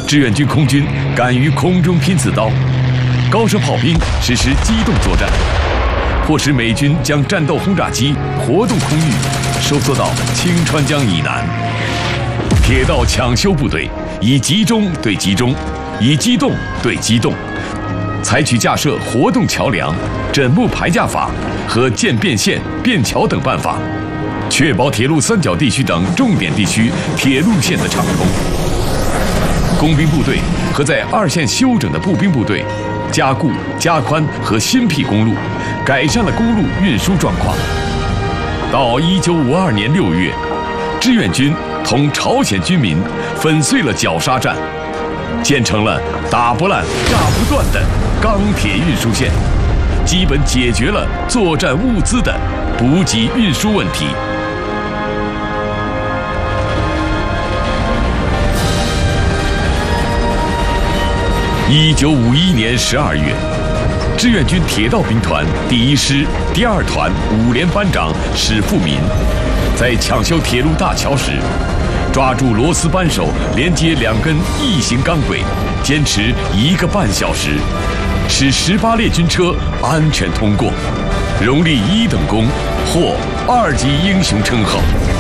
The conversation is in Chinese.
志愿军空军敢于空中拼刺刀，高射炮兵实施机动作战，迫使美军将战斗轰炸机活动空域收缩到清川江以南。铁道抢修部队以集中对集中，以机动对机动，采取架设活动桥梁、枕木排架法和建变线、变桥等办法，确保铁路三角地区等重点地区铁路线的畅通。工兵部队和在二线休整的步兵部队，加固、加宽和新辟公路，改善了公路运输状况。到1952年6月，志愿军同朝鲜军民粉碎了绞杀战，建成了打不烂、炸不断的钢铁运输线，基本解决了作战物资的补给运输问题。1951年12月，志愿军铁道兵团第1师第2团5连班长史富民，在抢修铁路大桥时，抓住螺丝扳手连接2根异形钢轨，坚持1个半小时，使18列军车安全通过，荣立1等功，获2级英雄称号。